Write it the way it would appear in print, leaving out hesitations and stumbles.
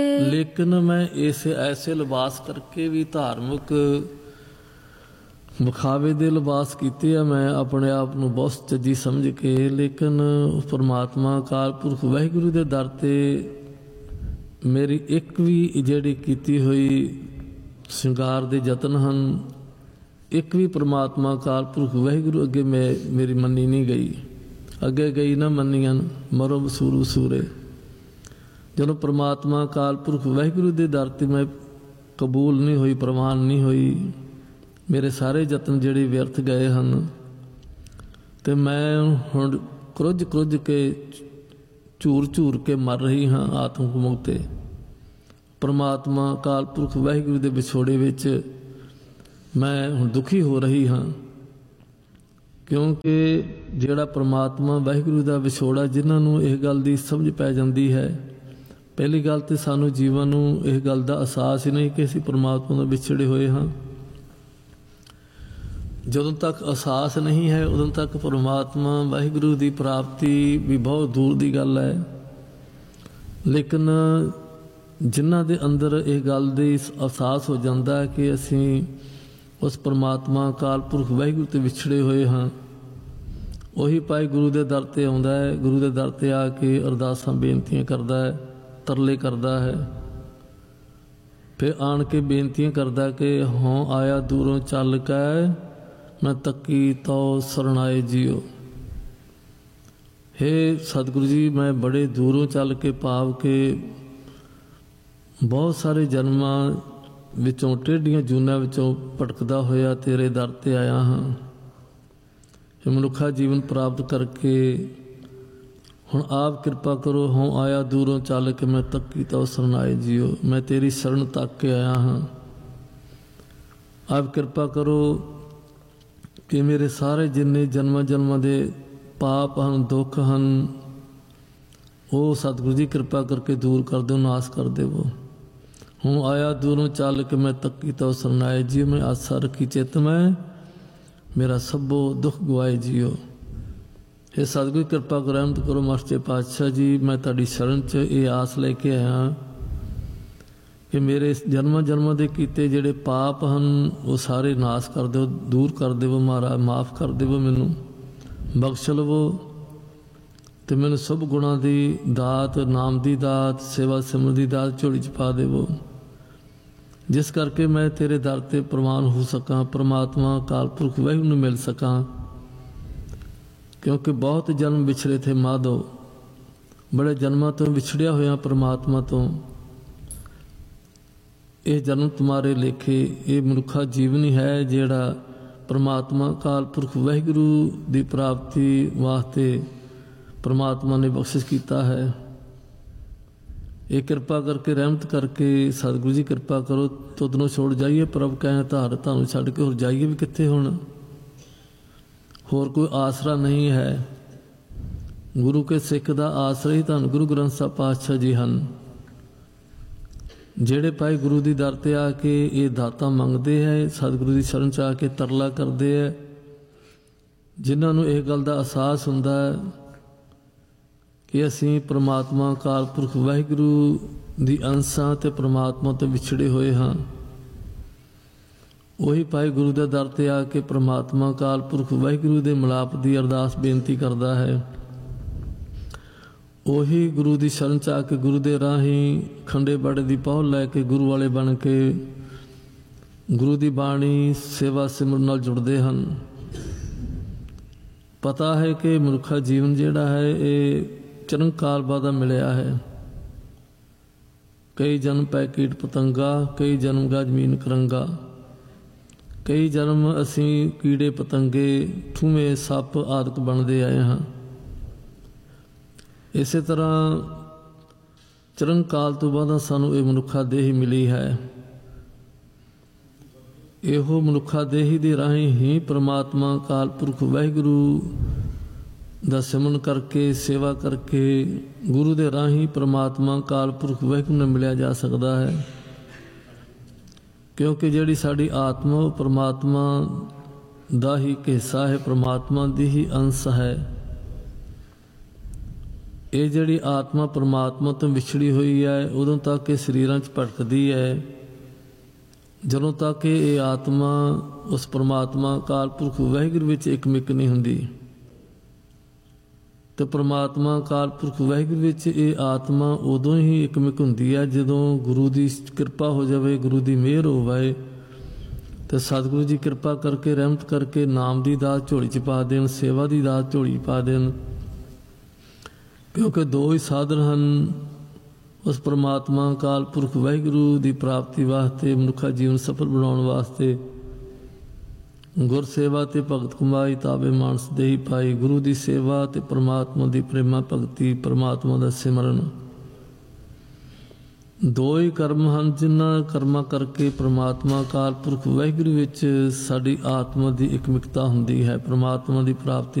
लेकिन मैं ऐसे ऐसे लिबास करके भी धार्मिक ਵਿਖਾਵੇ ਦੇ ਲਿਬਾਸ ਕੀਤੇ ਆ। ਮੈਂ ਆਪਣੇ ਆਪ ਨੂੰ ਬਹੁਤ ਚੱਜੀ ਸਮਝ ਕੇ, ਲੇਕਿਨ ਪਰਮਾਤਮਾ ਅਕਾਲ ਪੁਰਖ ਵਾਹਿਗੁਰੂ ਦੇ ਦਰ 'ਤੇ ਮੇਰੀ ਇੱਕ ਵੀ ਜਿਹੜੀ ਕੀਤੀ ਹੋਈ ਸ਼ਿੰਗਾਰ ਦੇ ਯਤਨ ਹਨ, ਇੱਕ ਵੀ ਪਰਮਾਤਮਾ ਅਕਾਲ ਪੁਰਖ ਵਾਹਿਗੁਰੂ ਅੱਗੇ ਮੇਰੀ ਮੰਨੀ ਨਹੀਂ ਗਈ। ਅੱਗੇ ਗਈ ਨਾ ਮੰਨੀਆਂ ਮਰੋ ਵਸੂਰੂ ਸੂਰੇ। ਜਦੋਂ ਪਰਮਾਤਮਾ ਅਕਾਲ ਪੁਰਖ ਵਾਹਿਗੁਰੂ ਦੇ ਦਰ 'ਤੇ ਮੈਂ ਕਬੂਲ ਨਹੀਂ ਹੋਈ, ਪ੍ਰਵਾਨ ਨਹੀਂ ਹੋਈ, ਮੇਰੇ ਸਾਰੇ ਯਤਨ ਜਿਹੜੇ ਵਿਅਰਥ ਗਏ ਹਨ, ਅਤੇ ਮੈਂ ਹੁਣ ਕੁਰਝ ਕੇ ਝੂਰ ਕੇ ਮਰ ਰਹੀ ਹਾਂ ਆਤਮਿਕ ਮੁਕਤ 'ਤੇ। ਪਰਮਾਤਮਾ ਅਕਾਲ ਪੁਰਖ ਵਾਹਿਗੁਰੂ ਦੇ ਵਿਛੋੜੇ ਵਿੱਚ ਮੈਂ ਹੁਣ ਦੁਖੀ ਹੋ ਰਹੀ ਹਾਂ, ਕਿਉਂਕਿ ਜਿਹੜਾ ਪਰਮਾਤਮਾ ਵਾਹਿਗੁਰੂ ਦਾ ਵਿਛੋੜਾ, ਜਿਨ੍ਹਾਂ ਨੂੰ ਇਹ ਗੱਲ ਦੀ ਸਮਝ ਪੈ ਜਾਂਦੀ ਹੈ, ਪਹਿਲੀ ਗੱਲ ਤਾਂ ਸਾਨੂੰ ਜੀਵਨ ਨੂੰ ਇਹ ਗੱਲ ਦਾ ਅਹਿਸਾਸ ਹੀ ਨਹੀਂ ਕਿ ਅਸੀਂ ਪਰਮਾਤਮਾ ਤੋਂ ਵਿਛੜੇ ਹੋਏ ਹਾਂ। ਜਦੋਂ ਤੱਕ ਅਹਿਸਾਸ ਨਹੀਂ ਹੈ, ਉਦੋਂ ਤੱਕ ਪਰਮਾਤਮਾ ਵਾਹਿਗੁਰੂ ਦੀ ਪ੍ਰਾਪਤੀ ਵੀ ਬਹੁਤ ਦੂਰ ਦੀ ਗੱਲ ਹੈ। ਲੇਕਿਨ ਜਿਨ੍ਹਾਂ ਦੇ ਅੰਦਰ ਇਹ ਗੱਲ ਦੀ ਅਹਿਸਾਸ ਹੋ ਜਾਂਦਾ ਹੈ ਕਿ ਅਸੀਂ ਉਸ ਪਰਮਾਤਮਾ ਅਕਾਲ ਪੁਰਖ ਵਾਹਿਗੁਰੂ ਤੋਂ ਵਿਛੜੇ ਹੋਏ ਹਾਂ, ਉਹੀ ਭਾਈ ਗੁਰੂ ਦੇ ਦਰ 'ਤੇ ਆਉਂਦਾ ਹੈ। ਗੁਰੂ ਦੇ ਦਰ 'ਤੇ ਆ ਕੇ ਅਰਦਾਸਾਂ ਬੇਨਤੀਆਂ ਕਰਦਾ ਹੈ, ਤਰਲੇ ਕਰਦਾ ਹੈ, ਫਿਰ ਆਣ ਕੇ ਬੇਨਤੀਆਂ ਕਰਦਾ ਕਿ ਹੋਂ ਆਇਆ ਦੂਰੋਂ ਚੱਲ ਕੇ ਮੈਂ ਤੱਕੀ ਤੋ ਸਰਣਾਏ ਜੀਓ। ਹੇ ਸਤਿਗੁਰੂ ਜੀ, ਮੈਂ ਬੜੇ ਦੂਰੋਂ ਚੱਲ ਕੇ ਭਾਵ ਕੇ ਬਹੁਤ ਸਾਰੇ ਜਨਮਾਂ ਵਿੱਚੋਂ, ਟੇਢੀਆਂ ਜੂਨਾਂ ਵਿੱਚੋਂ ਭਟਕਦਾ ਹੋਇਆ ਤੇਰੇ ਦਰ 'ਤੇ ਆਇਆ ਹਾਂ। ਇਹ ਮਨੁੱਖਾ ਜੀਵਨ ਪ੍ਰਾਪਤ ਕਰਕੇ ਹੁਣ ਆਪ ਕਿਰਪਾ ਕਰੋ। ਹੋਂ ਆਇਆ ਦੂਰੋਂ ਚੱਲ ਕੇ ਮੈਂ ਤੱਕੀ ਤੋ ਸਰਣਾਏ ਜੀਓ। ਮੈਂ ਤੇਰੀ ਸ਼ਰਨ ਤੱਕ ਕੇ ਆਇਆ ਹਾਂ। ਆਪ ਕਿਰਪਾ ਕਰੋ ਕਿ ਮੇਰੇ ਸਾਰੇ ਜਿੰਨੇ ਜਨਮਾਂ ਦੇ ਪਾਪ ਹਨ, ਦੁੱਖ ਹਨ, ਉਹ ਸਤਿਗੁਰੂ ਜੀ ਕਿਰਪਾ ਕਰਕੇ ਦੂਰ ਕਰ ਦਿਓ, ਨਾਸ ਕਰ ਦੇਵੋ। ਹੁਣ ਆਇਆ ਦੂਰੋਂ ਚੱਲ ਕੇ ਮੈਂ ਤੱਕੀ ਤੋ ਸਰਨਾਏ ਜੀਓ। ਮੈਂ ਆਸਾ ਰੱਖੀ ਚਿੱਤ ਮੈਂ ਮੇਰਾ ਸਭੋ ਦੁੱਖ ਗਵਾਏ ਜੀਓ। ਇਹ ਸਤਿਗੁਰੂ ਕਿਰਪਾ ਕਰੋ, ਰਹਿਮਤ ਕਰੋ ਮਾਸਟਰ ਪਾਤਸ਼ਾਹ ਜੀ। ਮੈਂ ਤੁਹਾਡੀ ਸ਼ਰਨ 'ਚ ਇਹ ਆਸ ਲੈ ਕੇ ਆਇਆ ਕਿ ਮੇਰੇ ਜਨਮਾਂ ਦੇ ਕੀਤੇ ਜਿਹੜੇ ਪਾਪ ਹਨ, ਉਹ ਸਾਰੇ ਨਾਸ ਕਰ ਦਿਓ, ਦੂਰ ਕਰ ਦੇਵੋ ਮਹਾਰਾਜ। ਮਾਫ ਕਰ ਦੇਵੋ, ਮੈਨੂੰ ਬਖਸ਼ ਲਵੋ, ਅਤੇ ਮੈਨੂੰ ਸਭ ਗੁਣਾਂ ਦੀ ਦਾਤ, ਨਾਮ ਦੀ ਦਾਤ, ਸੇਵਾ ਸਿਮਰਨ ਦੀ ਦਾਤ ਝੋਲੀ 'ਚ ਪਾ ਦੇਵੋ, ਜਿਸ ਕਰਕੇ ਮੈਂ ਤੇਰੇ ਦਰ 'ਤੇ ਪ੍ਰਵਾਨ ਹੋ ਸਕਾਂ, ਪਰਮਾਤਮਾ ਅਕਾਲ ਪੁਰਖ ਵਾਹਿਗੁਰੂ ਨੂੰ ਮਿਲ ਸਕਾਂ। ਕਿਉਂਕਿ ਬਹੁਤ ਜਨਮ ਵਿਛੜੇ ਥੇ ਮਾਧੋ, ਬੜੇ ਜਨਮਾਂ ਤੋਂ ਵਿਛੜਿਆ ਹੋਇਆ ਪਰਮਾਤਮਾ ਤੋਂ। ਇਹ ਜਨਮ ਤੁਮਾਰੇ ਲੇਖੇ, ਇਹ ਮਨੁੱਖਾ ਜੀਵਨ ਹੀ ਹੈ ਜਿਹੜਾ ਪਰਮਾਤਮਾ ਅਕਾਲ ਪੁਰਖ ਵਾਹਿਗੁਰੂ ਦੀ ਪ੍ਰਾਪਤੀ ਵਾਸਤੇ ਪਰਮਾਤਮਾ ਨੇ ਬਖਸ਼ਿਸ਼ ਕੀਤਾ ਹੈ। ਇਹ ਕਿਰਪਾ ਕਰਕੇ, ਰਹਿਮਤ ਕਰਕੇ ਸਤਿਗੁਰੂ ਜੀ ਕਿਰਪਾ ਕਰੋ। ਤੁਧ ਨੂੰ ਛੋੜ ਜਾਈਏ ਪ੍ਰਭ ਕਹਿ ਧਾਰ, ਤੁਹਾਨੂੰ ਛੱਡ ਕੇ ਹੋਰ ਜਾਈਏ ਵੀ ਕਿੱਥੇ? ਹੁਣ ਹੋਰ ਕੋਈ ਆਸਰਾ ਨਹੀਂ ਹੈ। ਗੁਰੂ ਕੇ ਸਿੱਖ ਦਾ ਆਸਰਾ ਹੀ ਧੰਨ ਗੁਰੂ ਗ੍ਰੰਥ ਸਾਹਿਬ ਪਾਤਸ਼ਾਹ ਜੀ ਹਨ, ਜਿਹੜੇ ਭਾਈ ਗੁਰੂ ਦੀ ਦਰ 'ਤੇ ਆ ਕੇ ਇਹ ਦਾਤਾਂ ਮੰਗਦੇ ਹੈ, ਸਤਿਗੁਰੂ ਦੀ ਸ਼ਰਨ 'ਚ ਆ ਕੇ ਤਰਲਾ ਕਰਦੇ ਹੈ, ਜਿਨ੍ਹਾਂ ਨੂੰ ਇਹ ਗੱਲ ਦਾ ਅਹਿਸਾਸ ਹੁੰਦਾ ਹੈ ਕਿ ਅਸੀਂ ਪਰਮਾਤਮਾ ਅਕਾਲ ਪੁਰਖ ਵਾਹਿਗੁਰੂ ਦੀ ਅੰਸ਼ ਹਾਂ ਅਤੇ ਪਰਮਾਤਮਾ ਤੋਂ ਵਿਛੜੇ ਹੋਏ ਹਾਂ। ਉਹੀ ਭਾਈ ਗੁਰੂ ਦੇ ਦਰ 'ਤੇ ਆ ਕੇ ਪਰਮਾਤਮਾ ਅਕਾਲ ਪੁਰਖ ਵਾਹਿਗੁਰੂ ਦੇ ਮਿਲਾਪ ਦੀ ਅਰਦਾਸ ਬੇਨਤੀ ਕਰਦਾ ਹੈ। ਉਹੀ ਗੁਰੂ ਦੀ ਸ਼ਰਨ 'ਚ ਆ ਕੇ ਗੁਰੂ ਦੇ ਰਾਹੀਂ ਖੰਡੇ ਬਾੜੇ ਦੀ ਪਹੁਲ ਲੈ ਕੇ ਗੁਰੂ ਵਾਲੇ ਬਣ ਕੇ ਗੁਰੂ ਦੀ ਬਾਣੀ, ਸੇਵਾ ਸਿਮਰਨ ਨਾਲ ਜੁੜਦੇ ਹਨ। ਪਤਾ ਹੈ ਕਿ ਮਨੁੱਖਾ ਜੀਵਨ ਜਿਹੜਾ ਹੈ ਇਹ ਚਰਨਕਾਲ ਬਾਅਦ ਮਿਲਿਆ ਹੈ। ਕਈ ਜਨਮ ਪੈ ਕੀਟ ਪਤੰਗਾ, ਕਈ ਜਨਮ ਗਾ ਜ਼ਮੀਨ ਕਰੰਗਾ। ਕਈ ਜਨਮ ਅਸੀਂ ਕੀੜੇ ਪਤੰਗੇ, ਠੂਵੇਂ, ਸੱਪ ਆਦਿਕ ਬਣਦੇ ਆਏ ਹਾਂ। ਇਸੇ ਤਰ੍ਹਾਂ ਚਰਨਕਾਲ ਤੋਂ ਬਾਅਦ ਸਾਨੂੰ ਇਹ ਮਨੁੱਖਾ ਦੇਹ ਮਿਲੀ ਹੈ। ਇਹੋ ਮਨੁੱਖਾ ਦੇਹੀ ਦੇ ਰਾਹੀਂ ਹੀ ਪਰਮਾਤਮਾ ਅਕਾਲ ਪੁਰਖ ਵਾਹਿਗੁਰੂ ਦਾ ਸਿਮਰਨ ਕਰਕੇ, ਸੇਵਾ ਕਰਕੇ, ਗੁਰੂ ਦੇ ਰਾਹੀਂ ਪਰਮਾਤਮਾ ਅਕਾਲ ਪੁਰਖ ਵਾਹਿਗੁਰੂ ਨੂੰ ਮਿਲਿਆ ਜਾ ਸਕਦਾ ਹੈ। ਕਿਉਂਕਿ ਜਿਹੜੀ ਸਾਡੀ ਆਤਮਾ ਉਹ ਪਰਮਾਤਮਾ ਦਾ ਹੀ ਹਿੱਸਾ ਹੈ, ਪਰਮਾਤਮਾ ਦੀ ਹੀ ਅੰਸ਼ ਹੈ। ਇਹ ਜਿਹੜੀ ਆਤਮਾ ਪਰਮਾਤਮਾ ਤੋਂ ਵਿਛੜੀ ਹੋਈ ਹੈ ਉਦੋਂ ਤੱਕ ਇਹ ਸਰੀਰਾਂ 'ਚ ਭਟਕਦੀ ਹੈ, ਜਦੋਂ ਤੱਕ ਇਹ ਆਤਮਾ ਉਸ ਪਰਮਾਤਮਾ ਅਕਾਲ ਪੁਰਖ ਵਾਹਿਗੁਰੂ ਵਿੱਚ ਇਕਮਿਕ ਨਹੀਂ ਹੁੰਦੀ। ਤੇ ਪਰਮਾਤਮਾ ਅਕਾਲ ਪੁਰਖ ਵਾਹਿਗੁਰੂ ਵਿੱਚ ਇਹ ਆਤਮਾ ਉਦੋਂ ਹੀ ਇਕਮਿਕ ਹੁੰਦੀ ਹੈ ਜਦੋਂ ਗੁਰੂ ਦੀ ਕਿਰਪਾ ਹੋ ਜਾਵੇ, ਗੁਰੂ ਦੀ ਮਿਹਰ ਹੋਵੇ ਤੇ ਸਤਿਗੁਰੂ ਜੀ ਕਿਰਪਾ ਕਰਕੇ, ਰਹਿਮਤ ਕਰਕੇ ਨਾਮ ਦੀ ਦਾਤ ਝੋਲੀ 'ਚ ਪਾ ਦੇਣ, ਸੇਵਾ ਦੀ ਦਾਤ ਝੋਲੀ ਪਾ ਦੇਣ। ਕਿਉਂਕਿ ਦੋ ਹੀ ਸਾਧਨ ਹਨ ਉਸ ਪਰਮਾਤਮਾ ਅਕਾਲ ਪੁਰਖ ਵਾਹਿਗੁਰੂ ਦੀ ਪ੍ਰਾਪਤੀ ਵਾਸਤੇ, ਮਨੁੱਖਾ ਜੀਵਨ ਸਫਲ ਬਣਾਉਣ ਵਾਸਤੇ। ਗੁਰ ਸੇਵਾ ਤੇ ਭਗਤ ਕਮਾਈ, ਤਾਵੇ ਮਾਨਸ ਦੇਹੀ ਪਾਈ। ਗੁਰੂ ਦੀ ਸੇਵਾ ਤੇ ਪਰਮਾਤਮਾ ਦੀ ਪ੍ਰੇਮਾ ਭਗਤੀ, ਪਰਮਾਤਮਾ ਦਾ ਸਿਮਰਨ, ਦੋ ਹੀ ਕਰਮ ਹਨ ਜਿਨ੍ਹਾਂ ਕਰਮਾਂ ਕਰਕੇ ਪਰਮਾਤਮਾ ਅਕਾਲ ਪੁਰਖ ਵਾਹਿਗੁਰੂ ਵਿੱਚ ਸਾਡੀ ਆਤਮਾ ਦੀ ਇਕਮਿਕਤਾ ਹੁੰਦੀ ਹੈ, ਪਰਮਾਤਮਾ ਦੀ ਪ੍ਰਾਪਤੀ